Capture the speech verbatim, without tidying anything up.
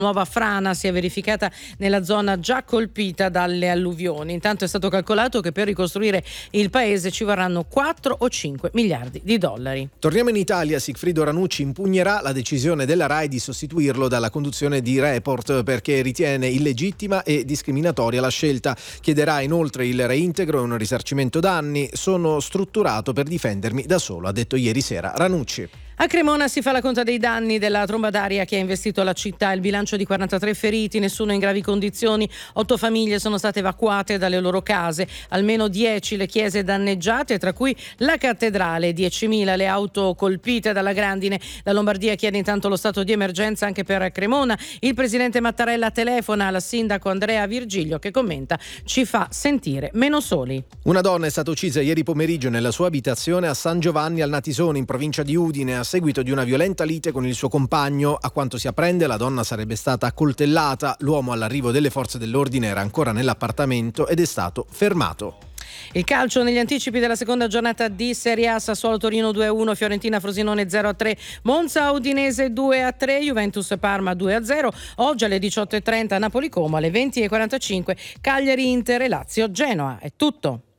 nuova frana si è verificata nella zona già colpita dalle alluvioni. Intanto è stato calcolato che per ricostruire il paese ci vorranno quattro o cinque miliardi di dollari. Torniamo in Italia. Sigfrido Ranucci impugnerà la decisione della RAI di sostituirlo dalla conduzione di Report perché ritiene illegittima e discriminatoria la scelta. Chiederà inoltre il reintegro e un risarcimento danni. Sono strutturato per difendermi da solo, ha detto ieri sera Ranucci. A Cremona si fa la conta dei danni della tromba d'aria che ha investito la città. Il bilancio di quarantatré feriti, nessuno in gravi condizioni. Otto famiglie sono state evacuate dalle loro case. Almeno dieci le chiese danneggiate, tra cui la cattedrale. diecimila le auto colpite dalla grandine. La Lombardia chiede intanto lo stato di emergenza anche per Cremona. Il presidente Mattarella telefona al sindaco Andrea Virgilio che commenta: ci fa sentire meno soli. Una donna è stata uccisa ieri pomeriggio nella sua abitazione a San Giovanni al Natisone, in provincia di Udine, a seguito di una violenta lite con il suo compagno. A quanto si apprende, la donna sarebbe stata accoltellata. L'uomo, all'arrivo delle forze dell'ordine, era ancora nell'appartamento ed è stato fermato. Il calcio negli anticipi della seconda giornata di Serie A: Sassuolo Torino due a uno, Fiorentina Frosinone zero a tre, Monza Udinese due a tre, Juventus Parma due a zero. Oggi alle diciotto e trenta Napoli Como, alle venti e quarantacinque Cagliari Inter e Lazio Genoa. È tutto.